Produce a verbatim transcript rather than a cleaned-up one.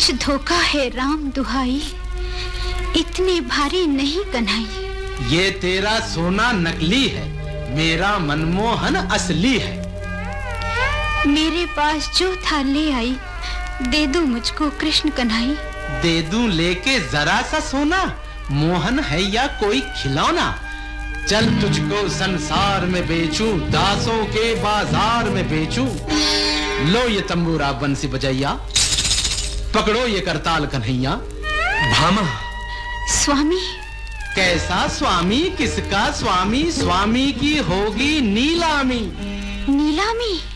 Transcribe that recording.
कुछ धोखा है राम दुहाई, इतने भारी नहीं कन्हई। ये तेरा सोना नकली है, मेरा मनमोहन असली है। मेरे पास जो था ले आई, दे दो मुझको कृष्ण कन्हई। दे दूं लेके जरा सा सोना, मोहन है या कोई खिलौना। चल तुझको संसार में बेचूं, दासों के बाजार में बेचूं। लो ये तंबूरा बंसी बजैया, पकड़ो ये करताल कन्हैया। भामा। स्वामी। कैसा स्वामी, किसका स्वामी? स्वामी की होगी नीलामी। नीलामी?